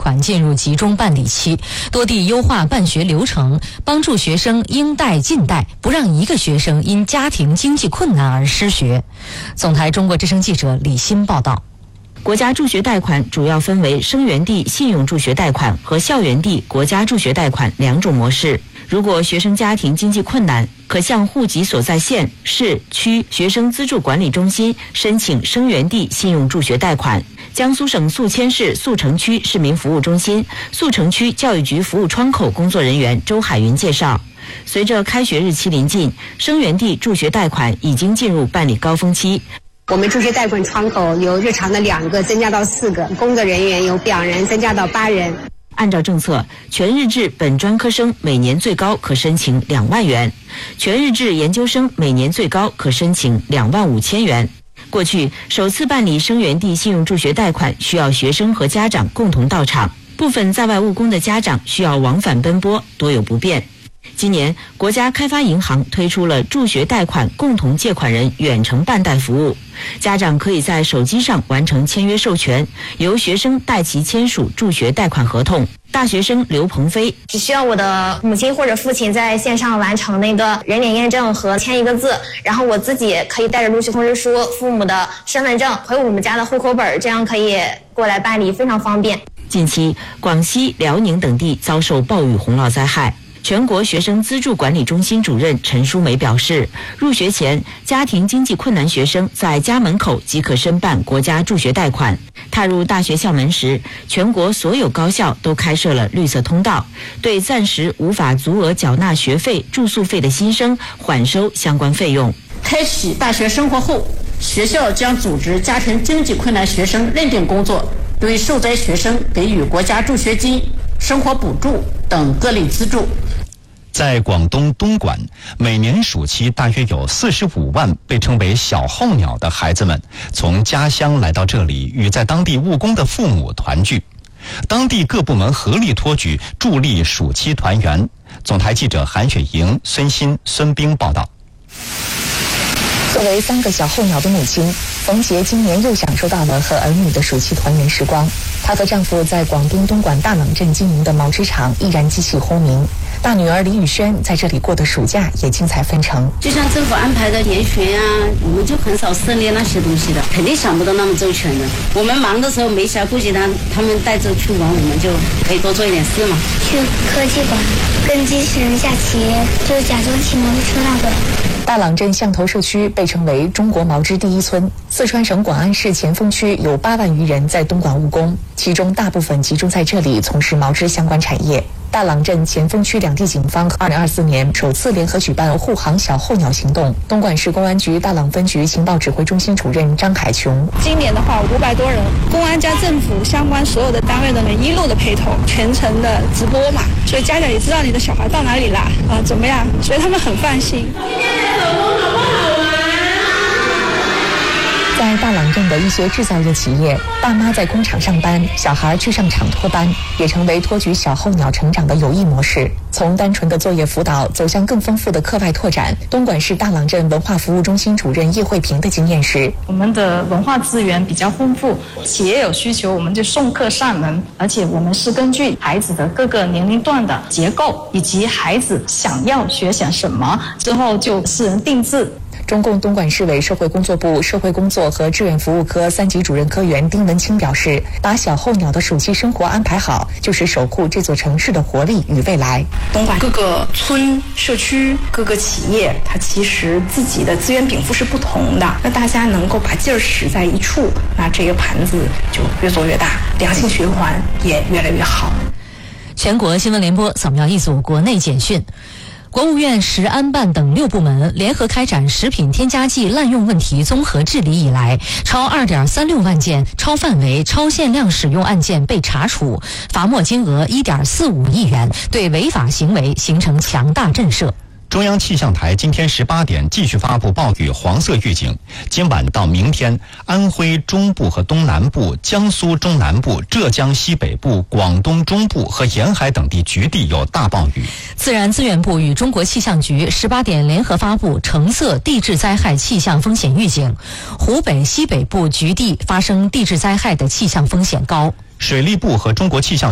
款进入集中办理期，多地优化办学流程，帮助学生应贷尽贷，不让一个学生因家庭经济困难而失学。总台中国之声记者李欣报道。 国家助学贷款主要分为生源地信用助学贷款和校园地国家助学贷款两种模式。如果学生家庭经济困难，可向户籍所在县、市、区学生资助管理中心申请生源地信用助学贷款。江苏省宿迁市宿城区市民服务中心宿城区教育局服务窗口工作人员周海云介绍，随着开学日期临近，生源地助学贷款已经进入办理高峰期。 我们助学贷款窗口由日常的2个增加到4个，工作人员由2人增加到8人。 按照政策，全日制本专科生每年最高可申请2万元，全日制研究生每年最高可申请2万5千元。过去首次办理生源地信用助学贷款需要学生和家长共同到场，部分在外务工的家长需要往返奔波，多有不便。今年，国家开发银行推出了助学贷款共同借款人远程办贷服务，家长可以在手机上完成签约授权，由学生代其签署助学贷款合同。大学生刘鹏飞只需要我的母亲或者父亲在线上完成那个人脸验证和签一个字，然后我自己可以带着录取通知书、父母的身份证回我们家的户口本，这样可以过来办理，非常方便。 近期，广西、辽宁等地遭受暴雨洪涝灾害。全国学生资助管理中心主任陈淑梅表示，入学前家庭经济困难学生在家门口即可申办国家助学贷款。踏入大学校门时，全国所有高校都开设了绿色通道，对暂时无法足额缴纳学费、住宿费的新生缓收相关费用。 开启大学生活后，学校将组织家庭经济困难学生认定工作，对受灾学生给予国家助学金、生活补助等各类资助。 在广东东莞，每年暑期大约有45万被称为小候鸟的孩子们从家乡来到这里，与在当地务工的父母团聚。当地各部门合力托举，助力暑期团圆。总台记者韩雪莹、孙鑫、孙冰报道。 作为3个小候鸟的母亲，冯杰今年又享受到了和儿女的暑期团圆时光。她和丈夫在广东东莞大朗镇经营的毛织厂依然机器轰鸣。大女儿李宇轩在这里过的暑假也精彩纷呈。 就像政府安排的研学啊，我们就很少涉猎那些东西的，肯定想不到那么周全的。我们忙的时候没暇顾及他们带着去玩，我们就可以多做一点事嘛。 去科技馆跟机器人下棋，就是假装骑摩托车那个。 大朗镇象头社区被称为中国毛织第1村。四川省广安市前锋区有8万余人在东莞务工，其中大部分集中在这里从事毛织相关产业。大朗镇前锋区2地警方2024年首次联合举办护航小候鸟行动。东莞市公安局大朗分局情报指挥中心主任张海琼： 今年的话500多人，公安加政府相关所有的单位的人一路的陪同，全程的直播嘛，所以家长也知道你的小孩到哪里啦，怎么样，所以他们很放心。 在大朗镇的一些制造业企业，爸妈在工厂上班，小孩去上厂托班，也成为托举小候鸟成长的有益模式。从单纯的作业辅导走向更丰富的课外拓展，东莞市大朗镇文化服务中心主任叶慧萍的经验是： 我们的文化资源比较丰富，企业有需求我们就送客上门，而且我们是根据孩子的各个年龄段的结构以及孩子想要学些什么，之后就私人定制。 中共东莞市委社会工作部社会工作和志愿服务科3级主任科员丁文清表示，把小候鸟的暑期生活安排好，就是守护这座城市的活力与未来。 东莞各个村、社区、各个企业，它其实自己的资源禀赋是不同的，那大家能够把劲儿使在一处，那这个盘子就越做越大，良性循环也越来越好。 全国新闻联播扫描一组国内简讯。国务院食安办等6部门联合开展食品添加剂滥用问题综合治理以来，超2.36万件超范围、超限量使用案件被查处，罚没金额1.45亿元，对违法行为形成强大震慑。 中央气象台今天18点继续发布暴雨黄色预警，今晚到明天，安徽中部和东南部、江苏中南部、浙江西北部、广东中部和沿海等地局地有大暴雨。 自然资源部与中国气象局18点联合发布橙色地质灾害气象风险预警，湖北西北部局地发生地质灾害的气象风险高。 水利部和中国气象